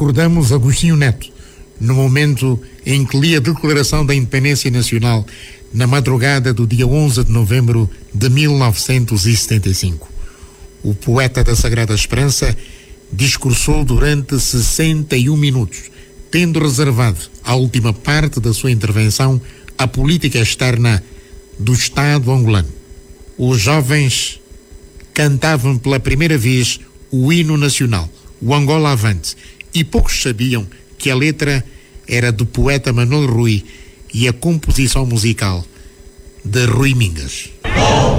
recordamos Agostinho Neto, no momento em que lia a Declaração da Independência Nacional, na madrugada do dia 11 de novembro de 1975. O poeta da Sagrada Esperança discursou durante 61 minutos, tendo reservado a última parte da sua intervenção à política externa do Estado angolano. Os jovens cantavam pela primeira vez o hino nacional, o Angola Avante, e poucos sabiam que a letra era do poeta Manuel Rui e a composição musical de Rui Mingas.